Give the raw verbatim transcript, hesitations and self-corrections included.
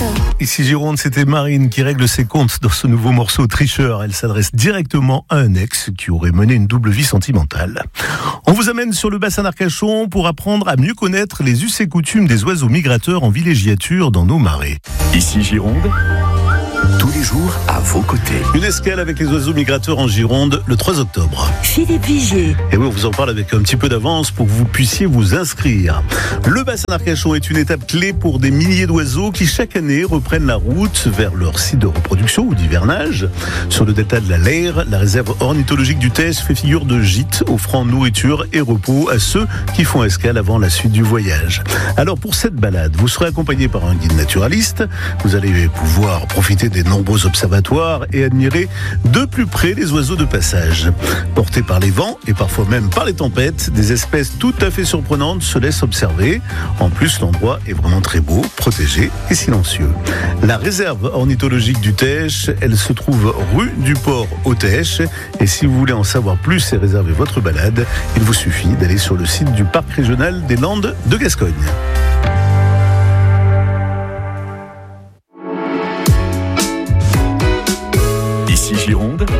Tricheur. Ici Gironde, c'était Marine qui règle ses comptes dans ce nouveau morceau Tricheur. Elle s'adresse directement à un ex qui aurait mené une double vie sentimentale. On vous amène sur le bassin d'Arcachon pour apprendre à mieux connaître les us et coutumes des oiseaux migrateurs en villégiature dans nos marais. Ici Gironde, tous les jours à vos côtés. Une escale avec les oiseaux migrateurs en Gironde le trois octobre. Philippe Vigier. Et oui, on vous en parle avec un petit peu d'avance pour que vous puissiez vous inscrire. Le bassin d'Arcachon est une étape clé pour des milliers d'oiseaux qui chaque année reprennent la route vers leur site de reproduction ou d'hivernage. Sur le delta de la Leyre, la réserve ornithologique du Teche fait figure de gîte, offrant nourriture et repos à ceux qui font escale avant la suite du voyage. Alors pour cette balade, vous serez accompagné par un guide naturaliste. Vous allez pouvoir profiter des nombreux observatoires et admirer de plus près les oiseaux de passage. Portés par les vents et parfois même par les tempêtes, des espèces tout à fait surprenantes se laissent observer. En plus, l'endroit est vraiment très beau, protégé et silencieux. La réserve ornithologique du Teche, elle se trouve rue du Port au Teche. Et si vous voulez en savoir plus et réserver votre balade, il vous suffit d'aller sur le site du Parc régional des Landes de Gascogne. Ici Gironde,